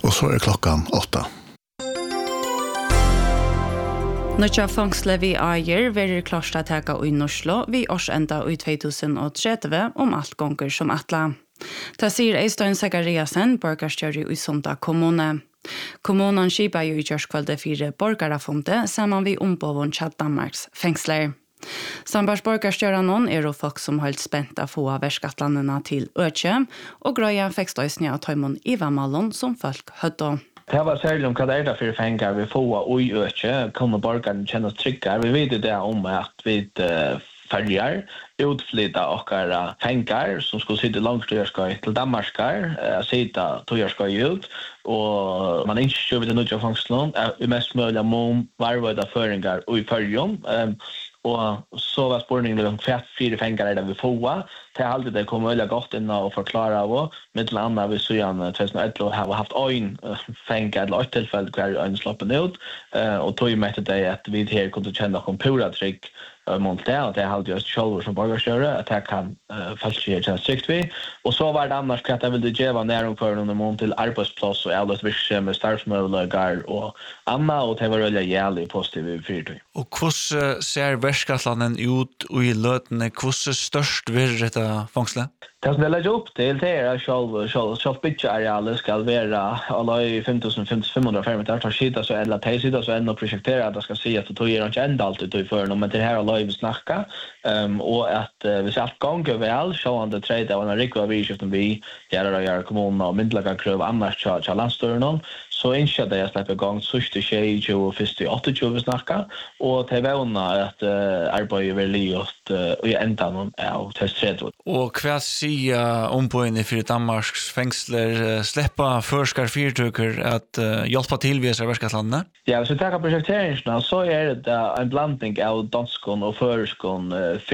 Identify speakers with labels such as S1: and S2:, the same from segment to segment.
S1: Och så är klockan 8.
S2: Nødja fangsle vi eier verer klarsta teka i Norslo vi årsenda i 2030 alt gonger som atla. Det sier Eistein Zachariasen, borgarstjøri i Sunda kommune. Kommunen skipar jo i kjørskvalde 4 borgarafonte sammen vi ombovån til Danmarks fengsler. Sambars borgarstjøranon jo folk som holdt spent av få av verskatlandene til Øtje, og grøya fikk støysne av Tøymon Ivamalon som folk hødde.
S3: Det var særlig om hva det er for fengar vi får og Øtje, kunne borgerne kjenne oss tryggere. Vi vet det om at vi färger utflytta och fänkar som skulle sitta långt till Danmarkar sitta tojarskar ut och man inte kör vid den nya fångslån är mest möjliga mån varvada föringar och i färgen och så var spårningen om 4 fänkar där vi får till alltid det kommer väl gott in och förklara av med andra vi så gärna 2011 har haft en fänkar eller ett tillfälle kvar en sloppen ut och tog ju med det att vi här kunde känna kompuratrick monter och det hade just shoulder som borgarstjøre att det kan falska känns sikt vi och så var det annars att jag ville ge nära för någon mån till arbetsplats och alla viss med startsmöjligheter och amma och det var väldigt jävligt positivt för det.
S4: Och hur ser verkskattlanen ut och i lötene hur störst vill detta fångsle?
S3: Det som jag lägger upp till det är att själv bytjarealet ska vara alla i 5500 fermeter tar skita så eller tejsida så ändå projektera att det ska se att det ger inte ända alltid till för men det här alla vi snacka och att vi ser allt gånger väl så att det trade och en riktig avskiften vi gör kommunen och myndliga krav annars charge landstyrelsen så inte det jag släpper igång sista tjej och första 28 vi snacka och det var att arbeta väl gjort och ända av testret
S4: och vad säger ombojene för Danmarks fängsler släppa förskar fyrtöker att hjälpa till vid verkskattlandene?
S3: Ja, så tar projekteringen så är det en blandning av danskon och förskon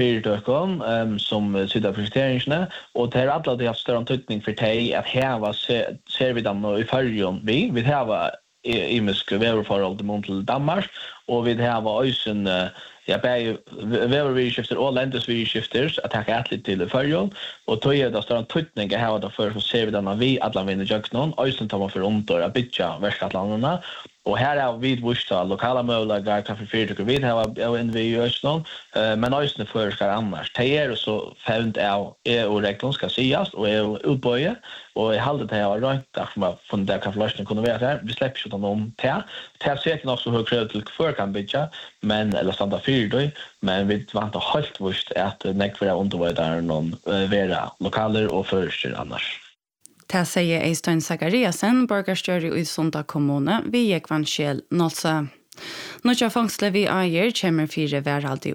S3: fyrtökon som sitter projekteringen och det är alla det har större tydning för dig att här ser vi dem i färgen vi har imisk väderförhåll till Danmark och vi har ösen ja vädervirskifter och ländesvirskifter att ta ett till färjan och då är det stor tydning här då för så ser vi den vi alla vinner jöknon ösen tar man för omtor att bitcha verkskattlandena och här är vi vuxna lokala möjligheter kaffe fyrtöker vi har en vi ösen men ösen för ska annars det är så fält är och rektorn ska sägas och är utböje och i halvt det här rätt där från där kaffelösningen kunde vara här vi släpper ju dem till säkert också hög krav till för kan bitcha men eller standa fyrtøy, men vi vant helt vust at nekvera undervidere noen vera lokaler og førster annars.
S2: Det sier Eistein Zachariasen, borgarstjøri i Sunda kommune, vi gikk vanskjel nålse. Nødja fangsle vi eier kommer 4 væraldig